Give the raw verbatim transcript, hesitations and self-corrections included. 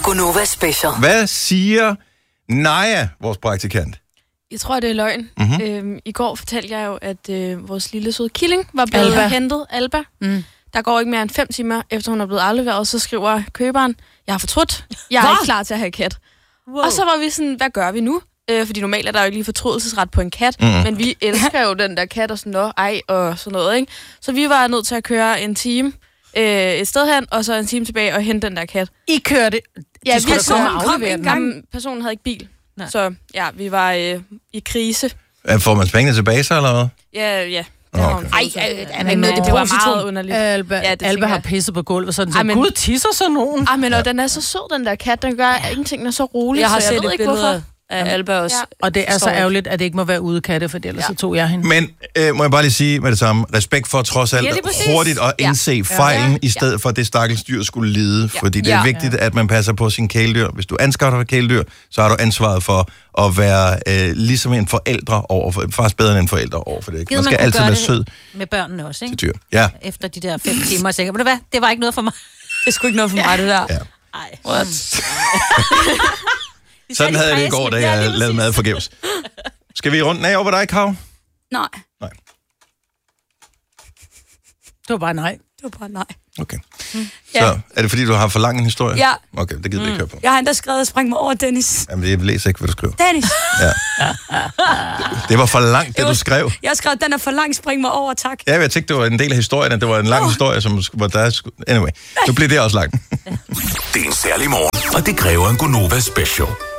Gonova Special. Hvad siger Naja, vores praktikant? Jeg tror, det er løgn. Mm-hmm. Øhm, I går fortalte jeg jo, at øh, vores lille søde killing var blevet Alba. hentet. Alba. Mm. Der går ikke mere end fem timer, efter hun er blevet afleveret, så skriver køberen, jeg har fortrudt. Jeg er Hva? ikke klar til at have kat. Wow. Og så var vi sådan, hvad gør vi nu? Øh, fordi normalt er der jo ikke lige fortrydelsesret på en kat, mm. men vi elsker jo den der kat og sådan noget, ej og sådan noget, ikke? Så vi var nødt til at køre en time øh, et sted hen, og så en time tilbage og hente den der kat. I kørte. Ja, de skulle vi da komme og kom aflevere en den. gang. Personen havde ikke bil. Nej. Så ja, vi var øh, i krise. Får man pengene tilbage så, eller hvad? Ja, ja. Okay. Okay. Ej, er der ikke Men, noget øh, det var depositum? meget underligt. Alba, Ja, det Alba tænker har jeg. pisset på gulvet, sådan så Ej, men- Gud tisser sådan nogen. Ej, men og den er så sød, den der kat. Den gør ja. ingenting, den er så rolig, Jeg har så jeg set ved et ikke, billede hvorfor. af Alba også. Ja. Og det er så Forstår ærgerligt, at det ikke må være ude katte, for ellers Ja. så tog jeg hende. Men øh, må jeg bare lige sige med det samme, respekt for trods alt Ja, lige præcis. hurtigt at indse Ja. fejlen, Ja. i stedet for at det stakkels dyr skulle lide. Ja. Fordi det er Ja. vigtigt, at man passer på sin kæledyr. Hvis du anskaffer dig kæledyr, så har du ansvaret for at være øh, ligesom en forældre over for, faktisk bedre end en forældre over for det. Man skal altid være sød med børnene også, ikke? til dyr. Ja. Efter de der fem timer, så ved du hvad, det var ikke noget for mig. Det er sgu ikke noget for mig, det der. Ja. Ej. What? Sådan havde jeg det i går, da jeg lavede mad forgæves. Skal vi rundt af over dig, Kav? Nej, Nej. Det var bare nej. det var bare nej. Okay. Ja. Så er det fordi, du har for lang en historie? Ja. Okay, det gider vi ikke høre på. Jeg har endda skrevet, spring mig over, Dennis. Jamen, jeg læser ikke, hvad du skriver. Dennis! Ja. Det var for langt, det du skrev. Jeg har skrevet, den er for lang, spring mig over, tak. Ja, jeg tænkte, det var en del af historien, at det var en lang oh. historie, som var der... Anyway, nu bliver det også langt. Det er en særlig morgen, og det kræver en Gonova Special.